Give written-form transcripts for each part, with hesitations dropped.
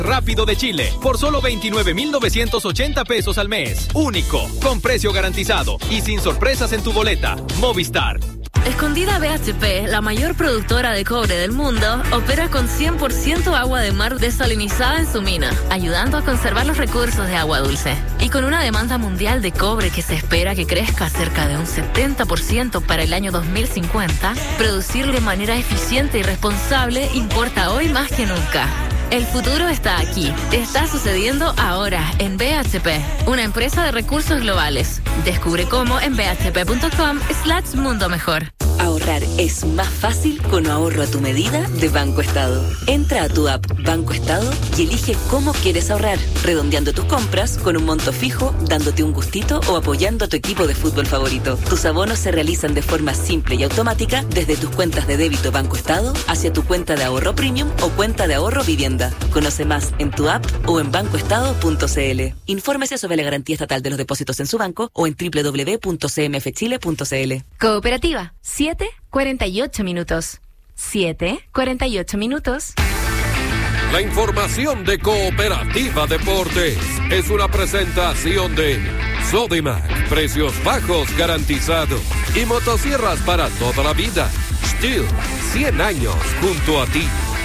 rápido de Chile por solo 29,980 pesos al mes. Único, con precio garantizado y sin sorpresas en tu boleta. Movistar. Escondida BHP, la mayor productora de cobre del mundo, opera con 100% agua de mar desalinizada en su mina, ayudando a conservar los recursos de agua dulce. Y con una demanda mundial de cobre que se espera que crezca cerca de un 70% para el año 2050, producir de manera eficiente y responsable importa hoy más que nunca. El futuro está aquí. Está sucediendo ahora en BHP, una empresa de recursos globales. Descubre cómo en bhp.com/mundo mejor. Ahorrar es más fácil con ahorro a tu medida de Banco Estado. Entra a tu app Banco Estado y elige cómo quieres ahorrar, redondeando tus compras con un monto fijo, dándote un gustito o apoyando a tu equipo de fútbol favorito. Tus abonos se realizan de forma simple y automática desde tus cuentas de débito Banco Estado hacia tu cuenta de ahorro premium o cuenta de ahorro vivienda. Conoce más en tu app o en bancoestado.cl. Infórmese sobre la garantía estatal de los depósitos en su banco o en www.cmfchile.cl. Cooperativa, 7:48 minutos. 7:48 minutos. La información de Cooperativa Deportes es una presentación de Sodimac, precios bajos garantizados y motosierras para toda la vida. Stihl, 100 años junto a ti.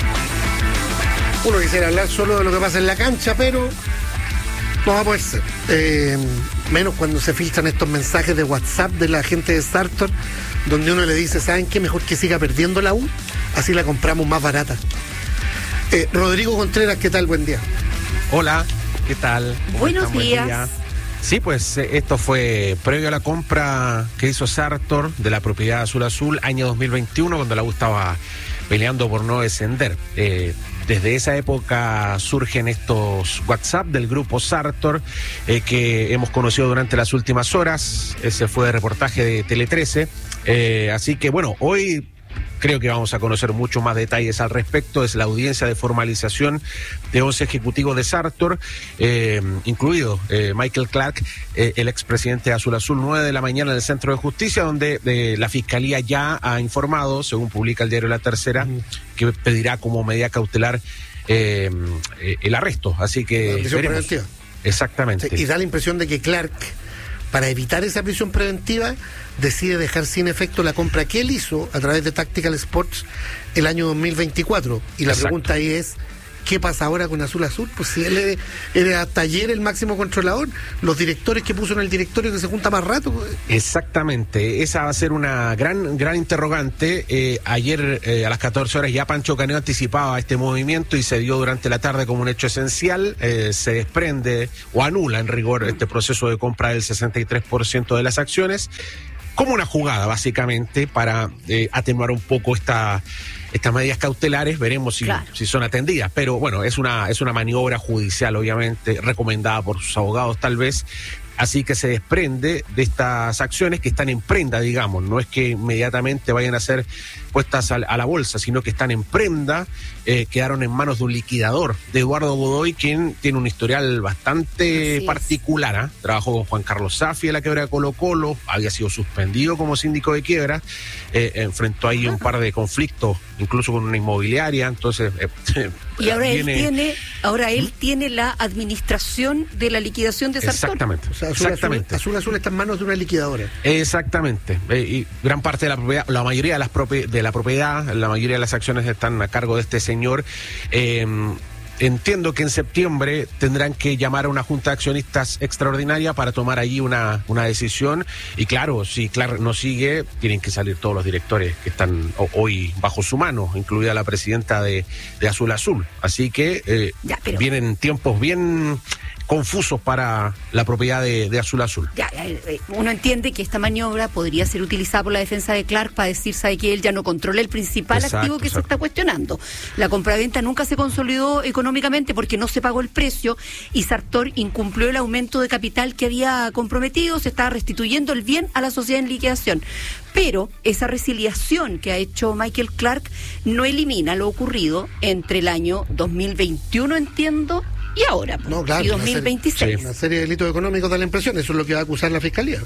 Uno quisiera hablar solo de lo que pasa en la cancha, pero no va a poder ser. Menos cuando se filtran estos mensajes de WhatsApp de la gente de Sartor, donde uno le dice, ¿saben qué? Mejor que siga perdiendo la U, así la compramos más barata. Rodrigo Contreras, ¿qué tal? Buen día. Hola, ¿qué tal? Buenos días. Día. Sí, pues esto fue previo a la compra que hizo Sartor de la propiedad Azul, año 2021, cuando la U estaba peleando por no descender. Desde esa época surgen estos WhatsApp del grupo Sartor que hemos conocido durante las últimas horas. Ese fue el reportaje de Tele 13. Así que bueno, hoy creo que vamos a conocer mucho más detalles al respecto. Es la audiencia de formalización de 11 ejecutivos de Sartor, incluido Michael Clark, el expresidente de Azul, 9 de la mañana en el Centro de Justicia, donde la Fiscalía ya ha informado, según publica el diario La Tercera, que pedirá como medida cautelar el arresto. Así que la prisión preventiva. Exactamente. Sí, y da la impresión de que Clark, para evitar esa prisión preventiva, decide dejar sin efecto la compra que él hizo a través de Tactical Sports el año 2024. Y la pregunta ahí es, ¿qué pasa ahora con Azul? Pues si él era hasta ayer el máximo controlador, los directores que puso en el directorio que se junta más rato. Exactamente, esa va a ser una gran interrogante. Ayer a las 14 horas ya Pancho Caneo anticipaba este movimiento y se dio durante la tarde como un hecho esencial. Se desprende o anula en rigor este proceso de compra del 63% de las acciones, como una jugada básicamente para atenuar un poco estas medidas cautelares. Veremos si son atendidas, pero bueno, es una maniobra judicial, obviamente, recomendada por sus abogados tal vez. Así que se desprende de estas acciones que están en prenda, digamos. No es que inmediatamente vayan a ser puestas a la bolsa, sino que están en prenda, quedaron en manos de un liquidador, de Eduardo Godoy, quien tiene un historial bastante particular. Trabajó con Juan Carlos Safi en la quiebra de Colo-Colo, había sido suspendido como síndico de quiebra, enfrentó ahí un par de conflictos, incluso con una inmobiliaria, entonces... y ahora él tiene la administración de la liquidación de Sartor. Exactamente. O sea, Exactamente. Azul está en manos de una liquidadora. Exactamente. Y gran parte de la propiedad, la mayoría de la propiedad, la mayoría de las acciones están a cargo de este señor. Entiendo que en septiembre tendrán que llamar a una junta de accionistas extraordinaria para tomar allí una decisión. Y claro, si Clark no sigue, tienen que salir todos los directores que están hoy bajo su mano, incluida la presidenta de Azul. Así que vienen tiempos bien confusos para la propiedad de Azul. Uno entiende que esta maniobra podría ser utilizada por la defensa de Clark para decir, sabe que él ya no controla el principal activo que se está cuestionando. La compraventa nunca se consolidó económicamente porque no se pagó el precio y Sartor incumplió el aumento de capital que había comprometido, se estaba restituyendo el bien a la sociedad en liquidación. Pero esa resiliación que ha hecho Michael Clark no elimina lo ocurrido entre el año 2021, entiendo, y ahora, no, claro, y 2026. Una serie de delitos económicos da la impresión, eso es lo que va a acusar la Fiscalía.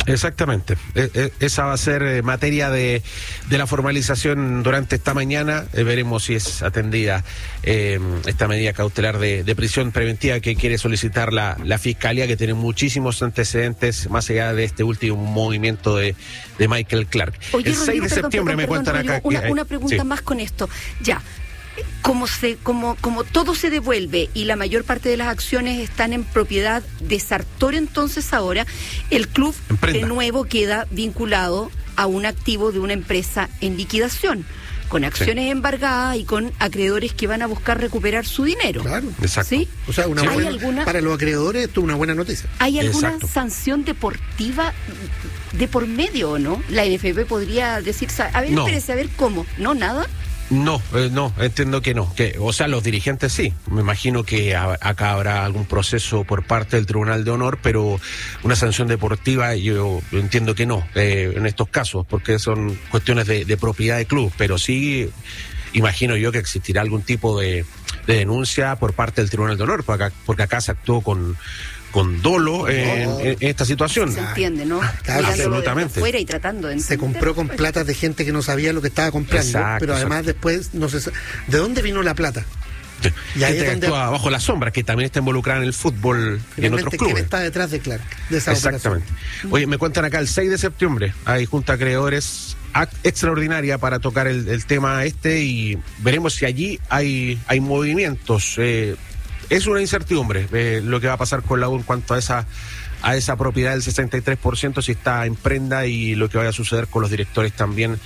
Exactamente. Esa va a ser materia de la formalización durante esta mañana. Veremos si es atendida esta medida cautelar de prisión preventiva que quiere solicitar la Fiscalía, que tiene muchísimos antecedentes más allá de este último movimiento de Michael Clark. Oye, el 6 de septiembre me cuentan acá... Una pregunta más con esto. Ya. Como todo se devuelve y la mayor parte de las acciones están en propiedad de Sartor, entonces ahora el club de nuevo queda vinculado a un activo de una empresa en liquidación, con acciones embargadas y con acreedores que van a buscar recuperar su dinero. Claro, exacto. ¿Sí? O sea, para los acreedores esto es una buena noticia. ¿Hay alguna sanción deportiva de por medio o no? La NFP podría decir, a ver, espérese, a ver cómo. ¿No, nada? No, entiendo que no. O sea, los dirigentes sí. Me imagino que acá habrá algún proceso por parte del Tribunal de Honor, pero una sanción deportiva yo entiendo que no, en estos casos, porque son cuestiones de propiedad de club, pero sí imagino yo que existirá algún tipo de denuncia por parte del Tribunal de Honor, porque acá se actuó con dolo en esta situación. Se entiende, ¿no? Claro, absolutamente. Fuera y tratando de se compró con plata de gente que no sabía lo que estaba comprando, pero además después no se sabe de dónde vino la plata. Sí. Y ahí gente que actúa bajo la sombra, que también está involucrada en el fútbol y en otros clubes. ¿Quién está detrás de Clark? De esa Exactamente. operación. Oye, me cuentan acá el 6 de septiembre hay junta de acreedores extraordinaria para tocar el tema y veremos si allí hay movimientos. Es una incertidumbre lo que va a pasar con la U en cuanto a esa propiedad del 63%, si está en prenda, y lo que vaya a suceder con los directores también.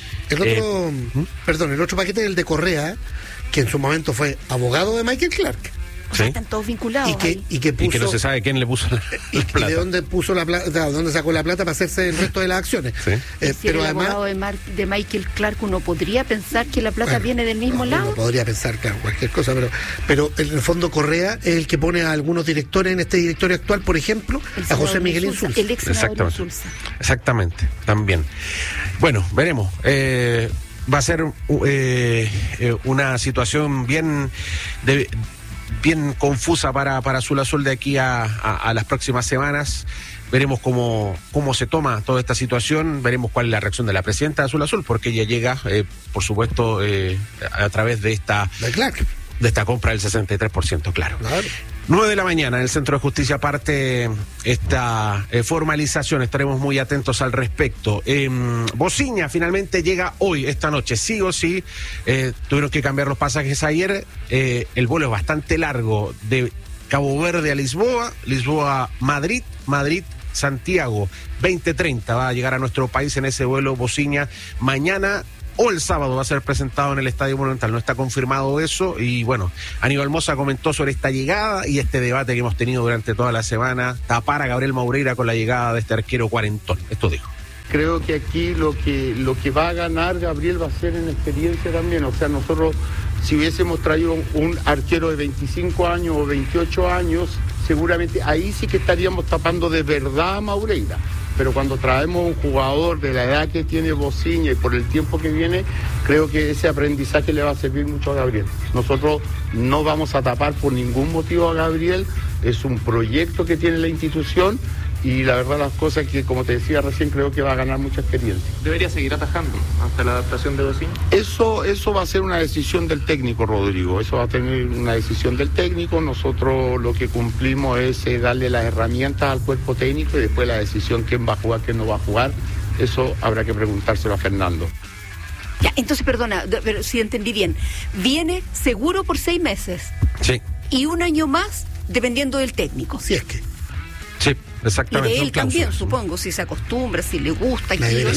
El otro paquete es el de Correa, que en su momento fue abogado de Michael Clark. O sea, están todos vinculados. Y que no se sabe quién le puso la plata. Y de dónde puso la plata, dónde sacó la plata para hacerse el resto de las acciones. Sí. Pero el además, abogado de Michael Clark, uno podría pensar que la plata viene del mismo lado. Uno podría pensar, claro, cualquier cosa, pero en el fondo Correa es el que pone a algunos directores en este directorio actual, por ejemplo, a José Miguel Insulza. El ex senador Insulza. Exactamente, también. Bueno, veremos. Va a ser una situación bien confusa para Azul Azul de aquí a las próximas semanas. Veremos cómo se toma toda esta situación, veremos cuál es la reacción de la presidenta de Azul Azul, porque ella llega, por supuesto, a través de esta compra del 63%, claro. 9 de la mañana en el Centro de Justicia parte esta formalización, estaremos muy atentos al respecto. Bociña finalmente llega hoy, esta noche, sí o sí. Tuvieron que cambiar los pasajes ayer. El vuelo es bastante largo, de Cabo Verde a Lisboa, Lisboa-Madrid, Madrid-Santiago, 20:30 va a llegar a nuestro país en ese vuelo Bociña. Mañana o el sábado va a ser presentado en el Estadio Monumental, no está confirmado eso, y bueno, Aníbal Mosa comentó sobre esta llegada y este debate que hemos tenido durante toda la semana, tapar a Gabriel Maureira con la llegada de este arquero cuarentón. Esto dijo. Creo que aquí lo que va a ganar Gabriel va a ser en experiencia también. O sea, nosotros si hubiésemos traído un arquero de 25 años o 28 años, seguramente ahí sí que estaríamos tapando de verdad a Maureira. Pero cuando traemos un jugador de la edad que tiene Bociña y por el tiempo que viene, creo que ese aprendizaje le va a servir mucho a Gabriel. Nosotros no vamos a tapar por ningún motivo a Gabriel, es un proyecto que tiene la institución. Y la verdad las cosas que, como te decía recién, creo que va a ganar mucha experiencia. ¿Debería seguir atajando hasta la adaptación de Bociña? Eso va a ser una decisión del técnico, Rodrigo. Eso va a tener una decisión del técnico. Nosotros lo que cumplimos es darle las herramientas al cuerpo técnico y después la decisión quién va a jugar, quién no va a jugar. Eso habrá que preguntárselo a Fernando. Ya, entonces, perdona, pero si entendí bien. Viene seguro por 6 meses. Sí. Y un año más, dependiendo del técnico. Si es que. Sí, exactamente. Y de él también, supongo, si se acostumbra, si le gusta.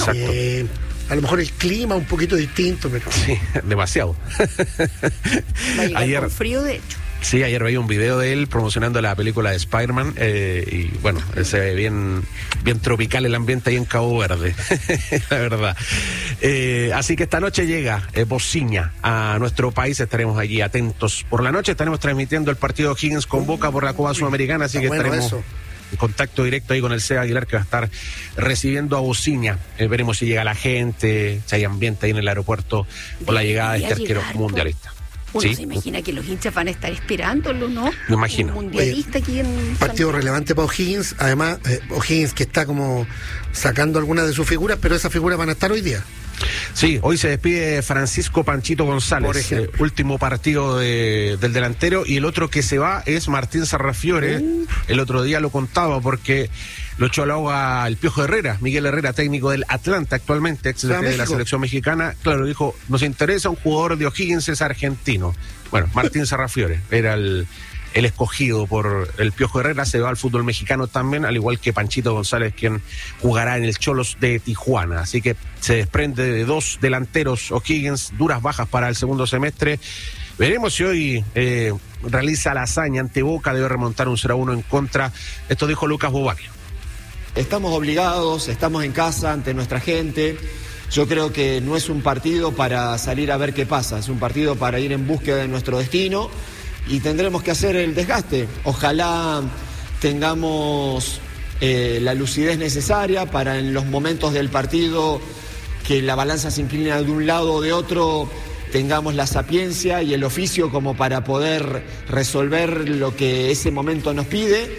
A lo mejor el clima un poquito distinto, pero... Sí, demasiado. Va a llegar con frío, de hecho. Sí, ayer veía un video de él promocionando la película de Spider-Man y bueno, se ve bien tropical el ambiente ahí en Cabo Verde, la verdad. Así que esta noche llega Bociña a nuestro país, estaremos allí atentos. Por la noche estaremos transmitiendo el partido Higgins con Boca por la Copa Sudamericana, así que estaremos en contacto directo ahí con el Seba Aguilar, que va a estar recibiendo a Bociña. Veremos si llega la gente, si hay ambiente ahí en el aeropuerto por la llegada de este arquero mundialista. Uno se imagina que los hinchas van a estar esperándolo, ¿no? Me imagino. Un mundialista aquí en partido relevante para O'Higgins. Además, O'Higgins que está como sacando algunas de sus figuras, pero esas figuras van a estar hoy día. Sí, hoy se despide Francisco Panchito González, último partido del delantero, y el otro que se va es Martín Sarrafiore. El otro día lo contaba porque lo echó al agua el Piojo Herrera, Miguel Herrera, técnico del Atlanta actualmente, ex de la selección mexicana. Claro, dijo, nos interesa un jugador de O'Higgins, es argentino. Bueno, Martín Sarrafiore era el escogido por el Piojo Herrera, se va al fútbol mexicano también, al igual que Panchito González, quien jugará en el Xolos de Tijuana. Así que se desprende de 2 delanteros O'Higgins, duras bajas para el segundo semestre. Veremos si hoy realiza la hazaña ante Boca, debe remontar un 0-1 en contra. Esto dijo Lucas Bobaglia. Estamos obligados, estamos en casa ante nuestra gente. Yo creo que no es un partido para salir a ver qué pasa, es un partido para ir en búsqueda de nuestro destino. Y tendremos que hacer el desgaste. Ojalá tengamos la lucidez necesaria para en los momentos del partido que la balanza se inclina de un lado o de otro, tengamos la sapiencia y el oficio como para poder resolver lo que ese momento nos pide.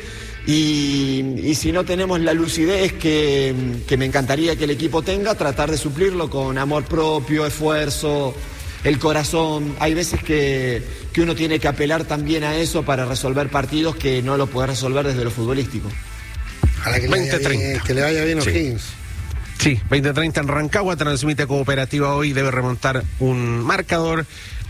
Y si no tenemos la lucidez que me encantaría que el equipo tenga, tratar de suplirlo con amor propio, esfuerzo, el corazón. Hay veces que uno tiene que apelar también a eso para resolver partidos que no lo puede resolver desde lo futbolístico. Ojalá que 20-30. Que le vaya bien a O'Higgins. Sí, 20-30 en Rancagua, transmite Cooperativa hoy, debe remontar un marcador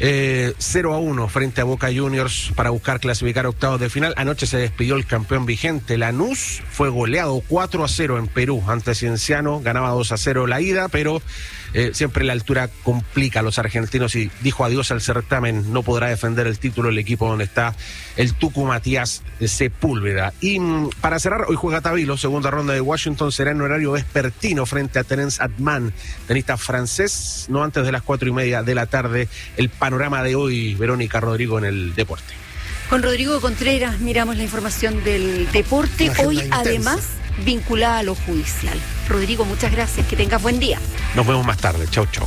0-1 frente a Boca Juniors para buscar clasificar octavos de final. Anoche se despidió el campeón vigente, Lanús, fue goleado 4-0 en Perú ante Cienciano, ganaba 2-0 la ida, pero siempre la altura complica a los argentinos y dijo adiós al certamen, no podrá defender el título el equipo donde está el Tucu Matías Sepúlveda. Y para cerrar, hoy juega Tabilo, segunda ronda de Washington, será en horario vespertino frente a Terence Atman, tenista francés, no antes de las 4:30 de la tarde. El panorama de hoy, Verónica, Rodrigo, en el deporte. Con Rodrigo Contreras miramos la información del deporte, hoy intensa, además vinculada a lo judicial. Rodrigo, muchas gracias, que tengas buen día. Nos vemos más tarde, chau. Chau.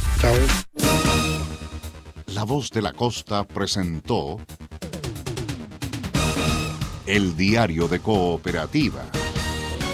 La Voz de la Costa presentó El Diario de Cooperativa.